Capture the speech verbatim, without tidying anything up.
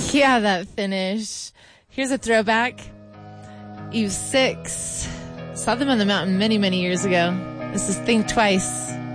Yeah, that finish. Here's a throwback. Eve six. Saw them on the mountain many, many years ago. This is Think Twice.